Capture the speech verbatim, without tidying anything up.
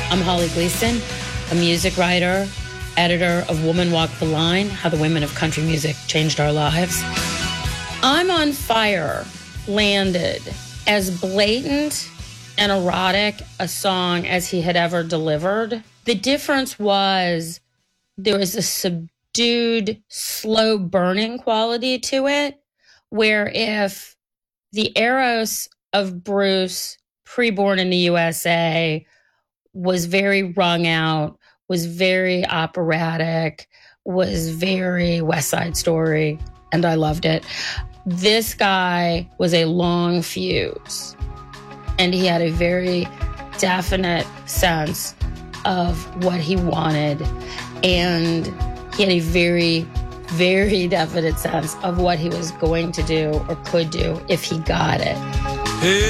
I'm Holly Gleason, a music writer, editor of Woman Walk the Line, How the Women of Country Music Changed Our Lives. I'm on Fire landed as blatant and erotic a song as he had ever delivered. The difference was there was a subdued, slow burning quality to it, where if the Eros of Bruce, pre-Born in the U S A, was very wrung out, was very operatic, was very West Side Story, and I loved it. This guy was a long fuse, and he had a very definite sense of what he wanted, and he had a very, very definite sense of what he was going to do or could do if he got it. Hey.